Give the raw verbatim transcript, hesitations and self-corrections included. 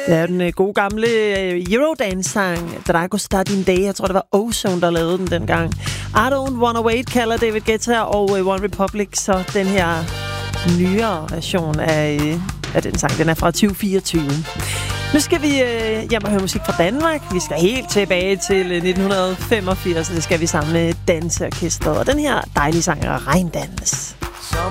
Det er den øh, gode gamle øh, Eurodance-sang, Dragostea din dag. Jeg tror, det var Ozone, der lavede den dengang. I Don't Wanna Wait kalder David Guetta og øh, One Republic, så den her nyere version af, øh, af den sang, den er fra tyve fireogtyve. Nu skal vi øh, hjem og høre musik fra Danmark. Vi skal helt tilbage til øh, nitten femogfirs, og det skal vi sammen med Danseorkestret. Og den her dejlige sang er Regndans.